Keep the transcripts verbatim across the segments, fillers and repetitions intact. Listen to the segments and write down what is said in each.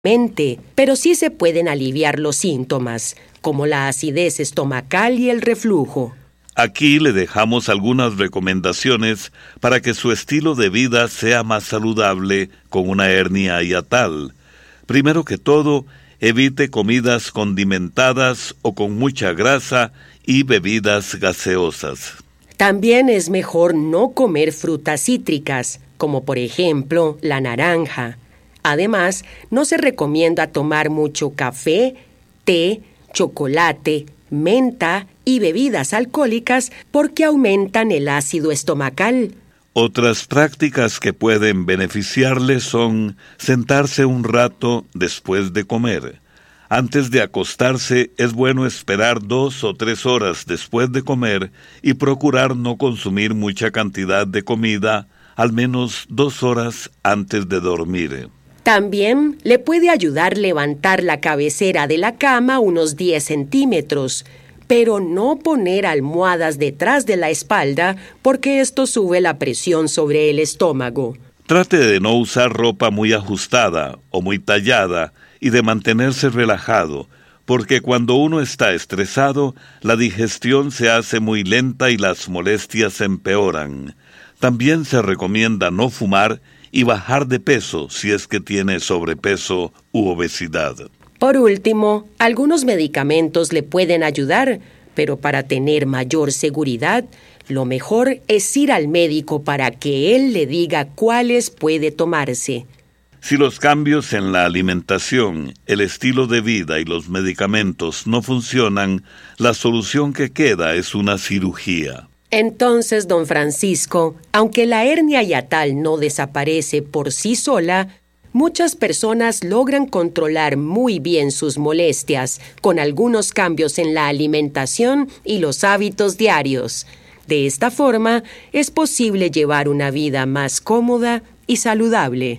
mente, pero sí se pueden aliviar los síntomas, como la acidez estomacal y el reflujo. Aquí le dejamos algunas recomendaciones para que su estilo de vida sea más saludable con una hernia hiatal. Primero que todo, evite comidas condimentadas o con mucha grasa y bebidas gaseosas. También es mejor no comer frutas cítricas, como por ejemplo la naranja. Además, no se recomienda tomar mucho café, té, chocolate, menta y bebidas alcohólicas porque aumentan el ácido estomacal. Otras prácticas que pueden beneficiarle son sentarse un rato después de comer. Antes de acostarse es bueno esperar dos o tres horas después de comer y procurar no consumir mucha cantidad de comida, al menos dos horas antes de dormir. También le puede ayudar levantar la cabecera de la cama unos diez centímetros, pero no poner almohadas detrás de la espalda porque esto sube la presión sobre el estómago. Trate de no usar ropa muy ajustada o muy tallada y de mantenerse relajado, porque cuando uno está estresado, la digestión se hace muy lenta y las molestias empeoran. También se recomienda no fumar y bajar de peso si es que tiene sobrepeso u obesidad. Por último, algunos medicamentos le pueden ayudar, pero para tener mayor seguridad, lo mejor es ir al médico para que él le diga cuáles puede tomarse. Si los cambios en la alimentación, el estilo de vida y los medicamentos no funcionan, la solución que queda es una cirugía. Entonces, don Francisco, aunque la hernia hiatal no desaparece por sí sola, muchas personas logran controlar muy bien sus molestias con algunos cambios en la alimentación y los hábitos diarios. De esta forma, es posible llevar una vida más cómoda y saludable.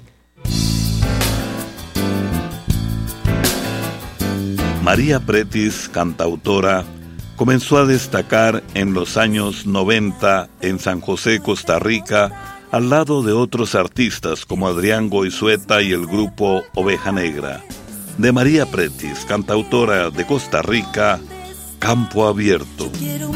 María Pretis, cantautora, comenzó a destacar en los años noventa en San José, Costa Rica, al lado de otros artistas como Adrián Goizueta y el grupo Oveja Negra. De María Pretis, cantautora de Costa Rica, Campo Abierto.